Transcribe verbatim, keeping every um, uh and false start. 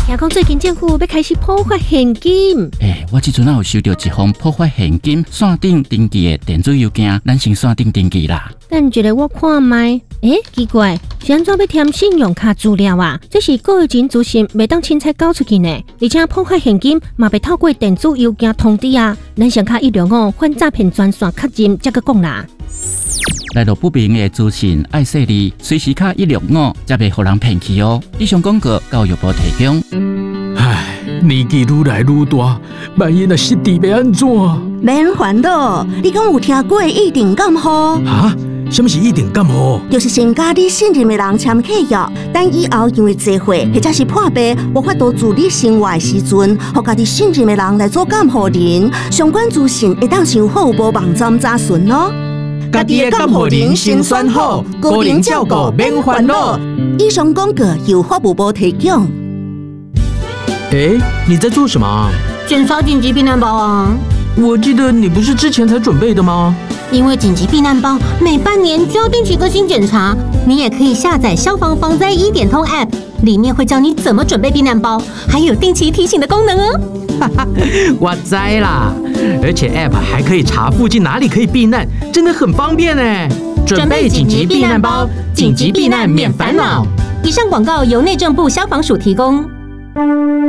听讲最近政府要开始普发现金。 诶，我即阵啊有收到一封普发现金线顶登记的电子邮件，咱先线顶登记啦。 等一下我看卖，诶，奇怪，是安怎要填信用卡资料啊？这是个人资讯，袂当凊彩交出去呢。而且普发现金嘛袂透过电子邮件通知啊，咱上卡一六五反诈骗专线确认才个讲啦。 来到不明的资讯，爱说你随时卡一六五，才袂互人骗去哦。以上广告教育部提供。 唉，年纪愈来愈大，万一若失智要安怎？ 免烦恼，你敢有听过一定感冒？ 哈？什么是一定感冒？ 就是先甲你信任的人签契约，等以后因为聚会或者是破病无法度自理生活的时阵，互家己信任的人来做监护人。相关资讯会当上服务部网站查询哦。 家己的监护人先选好，个人照顾免烦恼。 以上广告由服务部提供。 哎，你在做什么？ 检查紧急避难包啊！ 我记得你不是之前才准备的吗？ 因为紧急避难包每半年就要定期更新检查，你也可以下载消防防灾一点通 App， 里面会教你怎么准备避难包，还有定期提醒的功能哦。 哈哈，我知啦，而且 App 还可以查附近哪里可以避难，真的很方便呢。 准备紧急避难包，紧急避难免烦恼。以上广告由内政部消防署提供。